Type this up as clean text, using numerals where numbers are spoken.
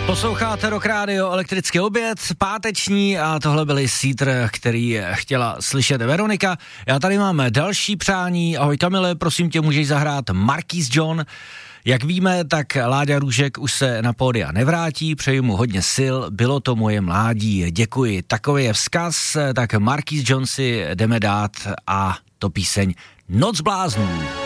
Posloucháte Rock Radio, elektrický oběd, páteční, a tohle byl Seether, který chtěla slyšet Veronika. Já tady mám další přání. Ahoj Kamile, prosím tě, můžeš zahrát Marquis John. Jak víme, tak Láďa Růžek už se na pódia nevrátí, přeju mu hodně sil, bylo to moje mládí, děkuji. Takový je vzkaz, tak Marquis John si jdeme dát, a to píseň Noc bláznů.